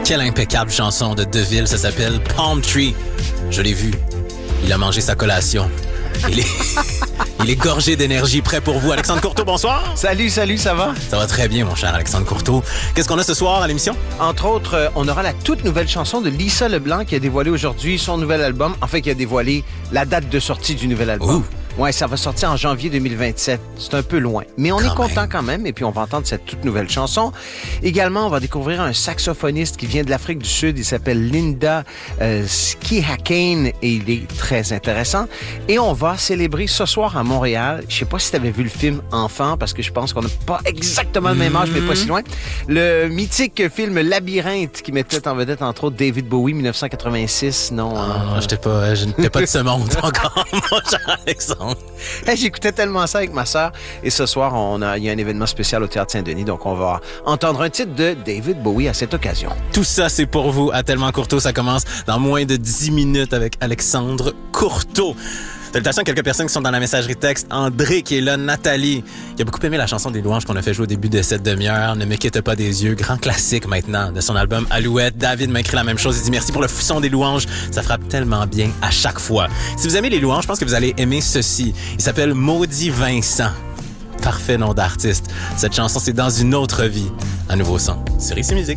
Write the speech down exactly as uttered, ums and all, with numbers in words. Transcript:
Quelle impeccable chanson de Deville, ça s'appelle Palm Tree. Je l'ai vu. Il a mangé sa collation. Il est, il est gorgé d'énergie, prêt pour vous. Alexandre Courteau, bonsoir. Salut, salut, ça va? Ça va très bien, mon cher Alexandre Courteau. Qu'est-ce qu'on a ce soir à l'émission? Entre autres, euh, on aura la toute nouvelle chanson de Lisa Leblanc qui a dévoilé aujourd'hui son nouvel album. En fait, qui a dévoilé la date de sortie du nouvel album. Ouh. Ouais, ça va sortir en janvier deux mille vingt-sept. C'est un peu loin. Mais on Quand est content même. quand même. Et puis, on va entendre cette toute nouvelle chanson. Également, on va découvrir un saxophoniste qui vient de l'Afrique du Sud. Il s'appelle Linda euh, Skihakane et il est très intéressant. Et on va célébrer ce soir à Montréal. Je sais pas si tu avais vu le film Enfant, parce que je pense qu'on n'a pas exactement le même âge, mais pas si loin. Le mythique film Labyrinthe qui mettait en vedette, entre autres, David Bowie, dix-neuf cent quatre-vingt-six. Non, Ah, euh, j'étais pas, je n'étais pas de ce monde encore, mon cher Alexandre. Hey, j'écoutais tellement ça avec ma sœur. Et ce soir, on a, il y a un événement spécial au Théâtre Saint-Denis. Donc, on va entendre un titre de David Bowie à cette occasion. Tout ça, c'est pour vous à Tellement Courteau. Ça commence dans moins de dix minutes avec Alexandre Courteau. Salutations à quelques personnes qui sont dans la messagerie texte. André qui est là, Nathalie, qui a beaucoup aimé la chanson des louanges qu'on a fait jouer au début de cette demi-heure. Ne me quitte pas des yeux, grand classique maintenant de son album Alouette. David m'a écrit la même chose. Il dit merci pour le son des louanges. Ça frappe tellement bien à chaque fois. Si vous aimez les louanges, je pense que vous allez aimer ceci. Il s'appelle Maudit Vincent. Parfait nom d'artiste. Cette chanson, c'est Dans une autre vie. Un nouveau son. C'est Rici Musique.